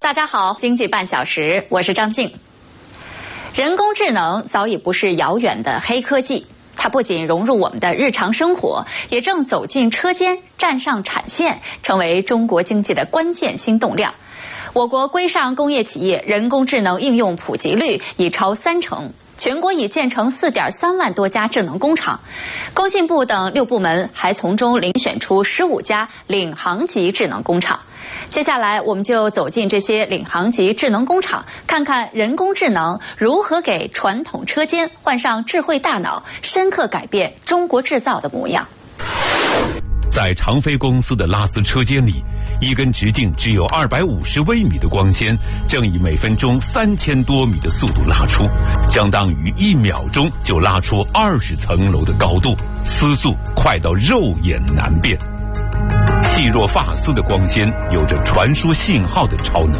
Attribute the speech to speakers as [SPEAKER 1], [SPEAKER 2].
[SPEAKER 1] 大家好，经济半小时，我是张静。人工智能早已不是遥远的黑科技，它不仅融入我们的日常生活，也正走进车间，站上产线，成为中国经济的关键新动量。我国规上工业企业人工智能应用普及率已超30%，全国已建成4.3万多家智能工厂。工信部等6部门还从中遴选出15家领航级智能工厂。接下来，我们就走进这些领航级智能工厂，看看人工智能如何给传统车间换上智慧大脑，深刻改变中国制造的模样。
[SPEAKER 2] 在长飞公司的拉丝车间里，一根直径只有250微米的光纤，正以每分钟3000多米的速度拉出，相当于1秒钟就拉出20层楼的高度，丝速快到肉眼难辨。细若发丝的光纤有着传输信号的超能。